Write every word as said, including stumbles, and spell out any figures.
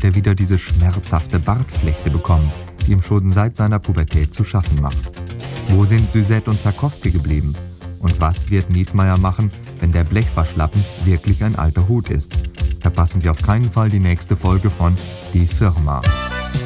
wird er wieder diese schmerzhafte Bartflechte bekommen, die ihm schon seit seiner Pubertät zu schaffen macht. Wo sind Suzette und Zarkowski geblieben? Und was wird Nietmeyer machen, wenn der Blechwaschlappen wirklich ein alter Hut ist? Verpassen Sie auf keinen Fall die nächste Folge von Die Firma.